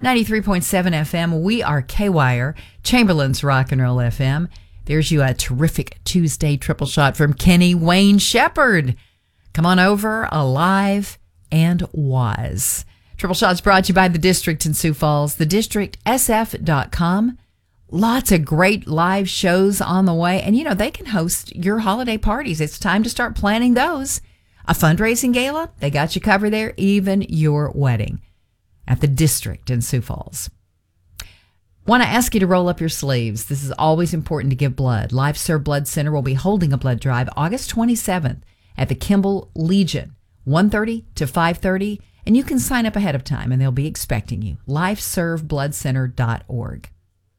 93.7 FM. We are K-Wire, Chamberlain's Rock and Roll FM. There's you a terrific Tuesday triple shot from Kenny Wayne Shepherd. Come on over, Alive and Was. Triple shots brought to you by The District in Sioux Falls, thedistrictsf.com. Lots of great live shows on the way. And, they can host your holiday parties. It's time to start planning those. A fundraising gala, they got you covered there, even your wedding at The District in Sioux Falls. Want to ask you to roll up your sleeves. This is always important to give blood. Life Serve Blood Center will be holding a blood drive August 27th at the Kimball Legion, 1:30 to 5:30, and you can sign up ahead of time, and they'll be expecting you. lifeservebloodcenter.org.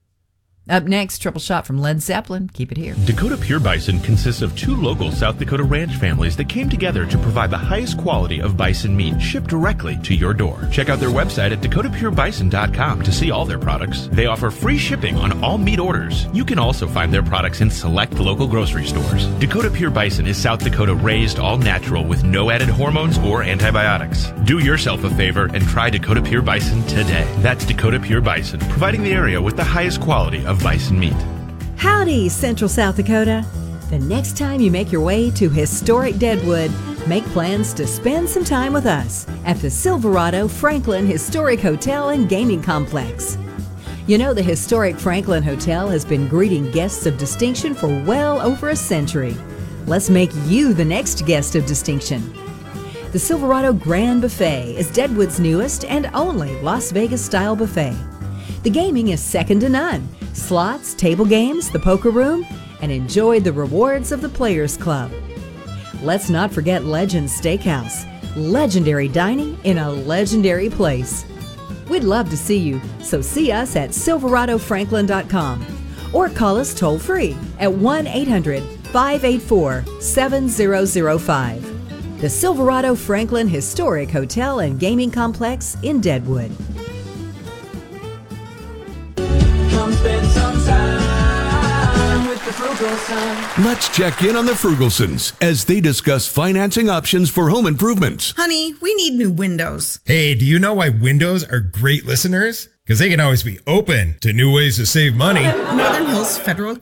Up next, triple shot from Led Zeppelin. Keep it here. Dakota Pure Bison consists of 2 local South Dakota ranch families that came together to provide the highest quality of bison meat shipped directly to your door. Check out their website at dakotapurebison.com to see all their products. They offer free shipping on all meat orders. You can also find their products in select local grocery stores. Dakota Pure Bison is South Dakota raised, all natural, with no added hormones or antibiotics. Do yourself a favor and try Dakota Pure Bison today. That's Dakota Pure Bison, providing the area with the highest quality of bison meat. Howdy, Central South Dakota. The next time you make your way to historic Deadwood, make plans to spend some time with us at the Silverado Franklin Historic Hotel and Gaming Complex. The historic Franklin Hotel has been greeting guests of distinction for well over a century. Let's make you the next guest of distinction. The Silverado Grand Buffet is Deadwood's newest and only Las Vegas-style buffet. The gaming is second to none. Slots, table games, the poker room, and enjoy the rewards of the Players Club. Let's not forget Legends Steakhouse, legendary dining in a legendary place. We'd love to see you, so see us at silveradofranklin.com or call us toll-free at 1-800-584-7005. The Silverado Franklin Historic Hotel and Gaming Complex in Deadwood. Spend some time with the Frugalson. Let's check in on the Frugalsons as they discuss financing options for home improvements. Honey, we need new windows. Hey, do you know why windows are great listeners? Because they can always be open to new ways to save money. Northern Hills Federal